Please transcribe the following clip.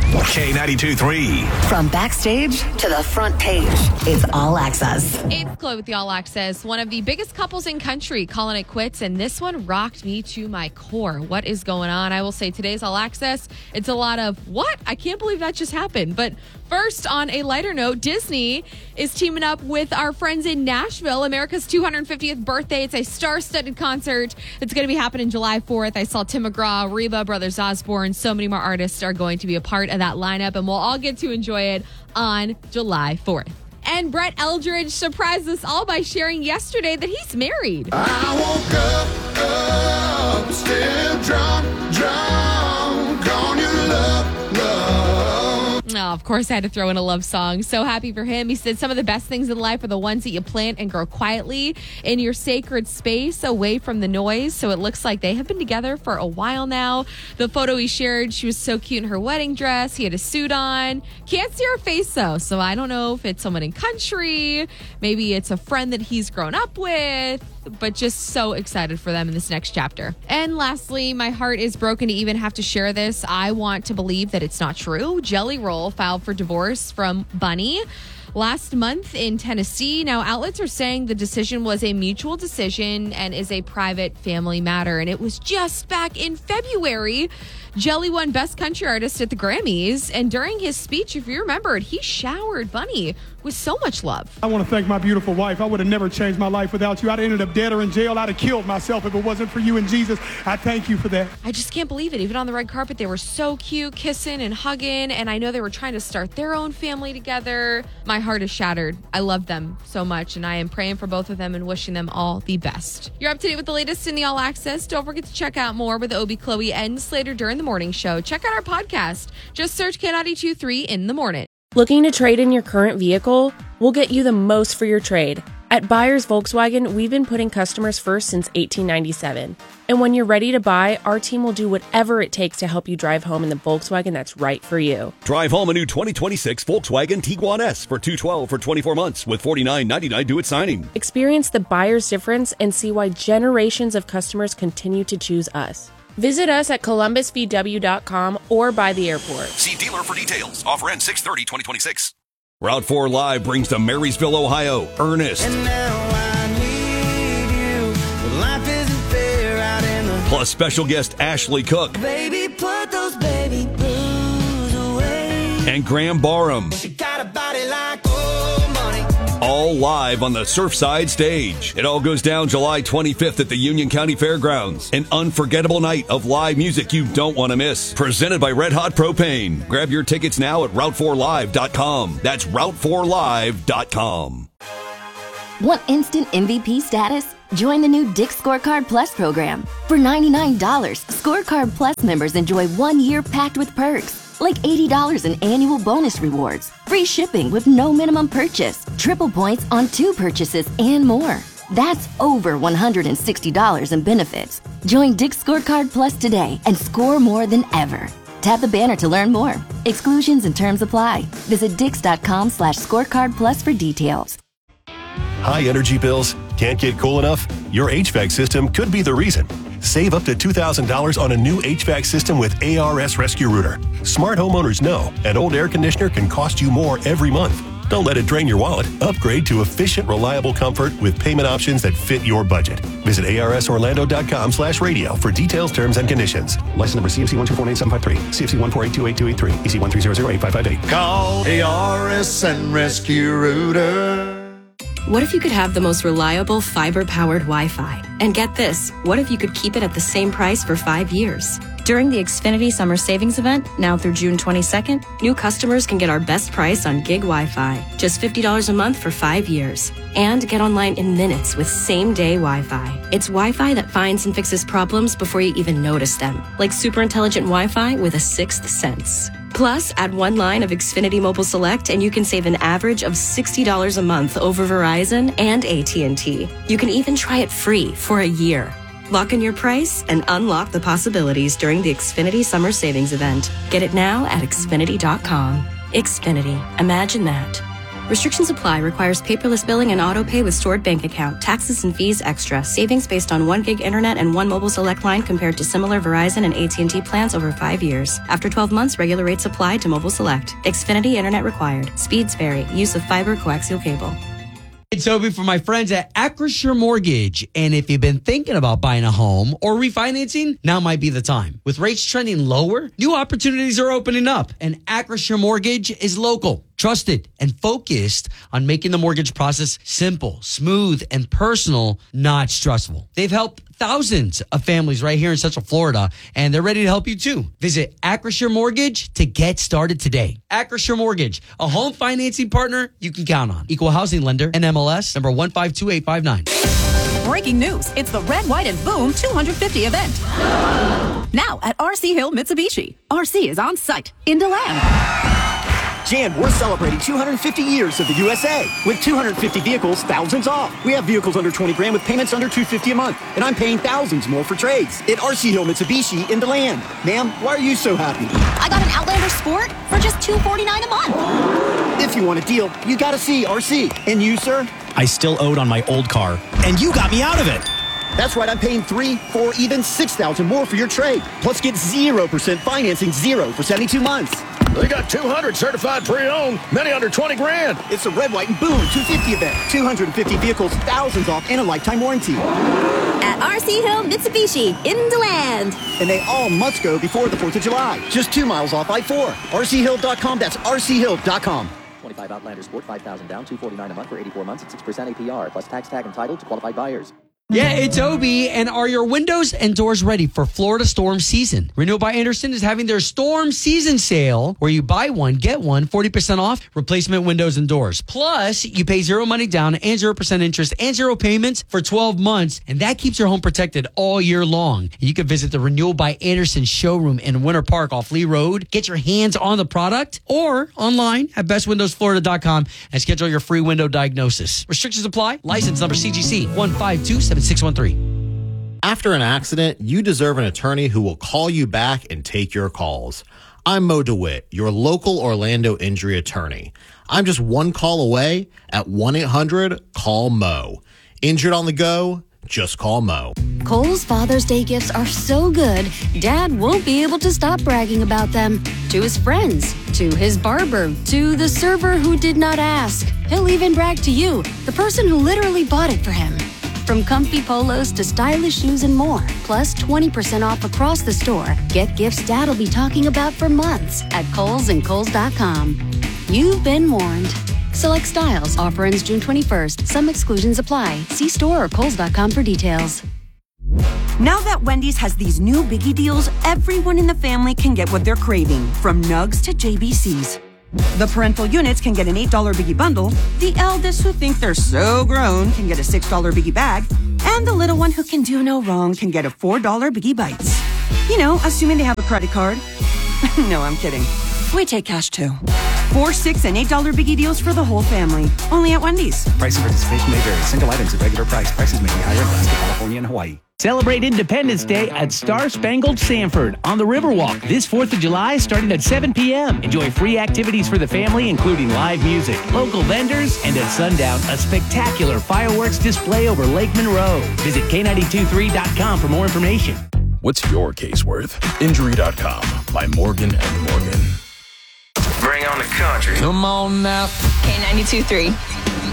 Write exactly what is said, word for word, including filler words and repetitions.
K ninety-two three. From backstage to the front page, it's All Access. It's Chloe with the All Access. One of the biggest couples in country calling it quits, and this one rocked me to my core. What is going on? I will say today's All Access, it's a lot of, what? I can't believe that just happened. But first, on a lighter note, Disney is teaming up with our friends in Nashville, America's two hundred fiftieth birthday. It's a star-studded concert. It's going to be happening July fourth. I saw Tim McGraw, Reba, Brothers Osborne. So many more artists are going to be a part of that lineup, and we'll all get to enjoy it on July fourth. And Brett Eldridge surprised us all by sharing yesterday that he's married. I woke up, up still drunk, drunk on your love, love. Oh, of course, I had to throw in a love song. So happy for him. He said some of the best things in life are the ones that you plant and grow quietly in your sacred space away from the noise. So it looks like they have been together for a while now. The photo he shared, she was so cute in her wedding dress. He had a suit on. Can't see her face, though. So I don't know if it's someone in country. Maybe it's a friend that he's grown up with. But just so excited for them in this next chapter. And lastly, my heart is broken to even have to share this. I want to believe that it's not true. Jelly Roll filed for divorce from Bunny last month in Tennessee. Now, outlets are saying the decision was a mutual decision and is a private family matter. And it was just back in February. Jelly won Best Country Artist at the Grammys. And during his speech, if you remembered, he showered Bunny with so much love. I want to thank my beautiful wife. I would have never changed my life without you. I'd have ended up dead or in jail. I'd have killed myself if it wasn't for you and Jesus. I thank you for that. I just can't believe it. Even on the red carpet, they were so cute, kissing and hugging. And I know they were trying to start their own family together. My heart is shattered. I love them so much, and I am praying for both of them and wishing them all the best. You're up to date with the latest in the All Access. Don't forget to check out more with Obie, Chloe, and Slater during the morning show. Check out our podcast. Just search K ninety-two three in the morning. Looking to trade in your current vehicle? We'll get you the most for your trade. At Buyers Volkswagen, we've been putting customers first since eighteen ninety-seven. And when you're ready to buy, our team will do whatever it takes to help you drive home in the Volkswagen that's right for you. Drive home a new twenty twenty-six Volkswagen Tiguan S for two hundred twelve dollars for twenty-four months with forty-nine ninety-nine due at signing. Experience the buyer's difference and see why generations of customers continue to choose us. Visit us at columbus v w dot com or by the airport. See dealer for details. Offer ends six thirty twenty twenty-six. Route four Live brings to Marysville, Ohio, Ernest. And now I need you, but life isn't fair out in the... Plus special guest Ashley Cook. Baby, put those baby blues away. And Graham Barham. She got a body like old money. All live on the Surfside stage. It all goes down July twenty-fifth at the Union County Fairgrounds. An unforgettable night of live music you don't want to miss. Presented by Red Hot Propane. Grab your tickets now at route four live dot com. That's route four live dot com. Want instant M V P status? Join the new Dick's Scorecard Plus program. For ninety-nine dollars, Scorecard Plus members enjoy one year packed with perks. Like eighty dollars in annual bonus rewards, free shipping with no minimum purchase, triple points on two purchases, and more. That's over one hundred sixty dollars in benefits. Join Dick's Scorecard Plus today and score more than ever. Tap the banner to learn more. Exclusions and terms apply. Visit dix.com slash scorecard plus for details. High energy bills? Can't get cool enough? Your H V A C system could be the reason. Save up to two thousand dollars on a new H V A C system with A R S Rescue Rooter. Smart homeowners know an old air conditioner can cost you more every month. Don't let it drain your wallet. Upgrade to efficient, reliable comfort with payment options that fit your budget. Visit A R S orlando dot com slash radio for details, terms, and conditions. License number C F C one two four eight seven five three, C F C one four eight two eight two eight three, E C one three zero zero eight five five eight. Call A R S and Rescue Rooter. What if you could have the most reliable fiber-powered Wi-Fi? And get this, what if you could keep it at the same price for five years? During the Xfinity Summer Savings Event, now through June twenty-second, new customers can get our best price on gig Wi-Fi, just fifty dollars a month for five years. And get online in minutes with same-day Wi-Fi. It's Wi-Fi that finds and fixes problems before you even notice them, like super intelligent Wi-Fi with a sixth sense. Plus, add one line of Xfinity Mobile Select and you can save an average of sixty dollars a month over Verizon and A T and T. You can even try it free for a year. Lock in your price and unlock the possibilities during the Xfinity Summer Savings Event. Get it now at Xfinity dot com. Xfinity. Imagine that. Restrictions apply. Requires paperless billing and auto pay with stored bank account. Taxes and fees extra. Savings based on one gig internet and one mobile select line compared to similar Verizon and A T and T plans over five years. After twelve months, regular rates apply to mobile select. Xfinity internet required. Speeds vary. Use of fiber coaxial cable. It's Toby for my friends at Acrisure Mortgage. And if you've been thinking about buying a home or refinancing, now might be the time. With rates trending lower, new opportunities are opening up. And Acrisure Mortgage is local, trusted, and focused on making the mortgage process simple, smooth, and personal, not stressful. They've helped thousands of families right here in Central Florida, and they're ready to help you too. Visit Acrisure Mortgage to get started today. Acrisure Mortgage, a home financing partner you can count on. Equal housing lender and M L S number one five two eight five nine. Breaking news. It's the Red, White, and Boom two hundred fifty event. Now at R C Hill Mitsubishi. R C is on site in DeLand. Jan, we're celebrating two hundred fifty years of the U S A. With two hundred fifty vehicles, thousands off. We have vehicles under twenty grand with payments under two hundred fifty dollars a month. And I'm paying thousands more for trades at R C Hill Mitsubishi in DeLand. Ma'am, why are you so happy? I got an Outlander Sport for just two hundred forty-nine dollars a month. If you want a deal, you gotta see R C. And you, sir? I still owed on my old car, and you got me out of it. That's right, I'm paying three, four, even six thousand more for your trade. Plus, get zero percent financing, zero for seventy-two months. They got two hundred certified pre-owned, many under twenty grand. It's a Red, White, and Boom two hundred fifty event. two hundred fifty vehicles, thousands off, and a lifetime warranty. At R C Hill Mitsubishi in DeLand. And they all must go before the fourth of July. Just two miles off I four. R C hill dot com, that's R C hill dot com. twenty-five Outlander Sport, five thousand down, two hundred forty-nine dollars a month for eighty-four months at six percent A P R, plus tax tag entitled to qualified buyers. Yeah, it's Obi, and are your windows and doors ready for Florida storm season? Renewal by Andersen is having their storm season sale where you buy one, get one, forty percent off replacement windows and doors. Plus, you pay zero money down and zero percent interest and zero payments for twelve months, and that keeps your home protected all year long. You can visit the Renewal by Andersen showroom in Winter Park off Lee Road, get your hands on the product, or online at best windows florida dot com and schedule your free window diagnosis. Restrictions apply. License number C G C one five two seven six one three. After an accident, you deserve an attorney who will call you back and take your calls. I'm Mo DeWitt, your local Orlando injury attorney. I'm just one call away at one eight hundred call Mo. Injured on the go? Just call Mo. Kohl's Father's Day gifts are so good, Dad won't be able to stop bragging about them. To his friends, to his barber, to the server who did not ask. He'll even brag to you, the person who literally bought it for him. From comfy polos to stylish shoes and more, plus twenty percent off across the store. Get gifts Dad'll be talking about for months at Kohl's and Kohl's dot com. You've been warned. Select styles. Offer ends June twenty-first. Some exclusions apply. See store or Kohl's dot com for details. Now that Wendy's has these new biggie deals, everyone in the family can get what they're craving, from nugs to J B Cs. The parental units can get an eight dollar biggie bundle, the eldest who think they're so grown can get a six dollar biggie bag, and the little one who can do no wrong can get a four dollar biggie bites. You know, assuming they have a credit card. No, I'm kidding. We take cash too. Four, six, and eight dollar biggie deals for the whole family. Only at Wendy's. Price and participation may vary. Single items at regular price. Prices may be higher in Alaska, California, and Hawaii. Celebrate Independence Day at Star Spangled Sanford on the Riverwalk this fourth of July starting at seven p.m. Enjoy free activities for the family, including live music, local vendors, and at sundown, a spectacular fireworks display over Lake Monroe. Visit K nine two three dot com for more information. What's your case worth? Injury dot com by Morgan and Morgan. Bring on the country. Come on now. K ninety-two three.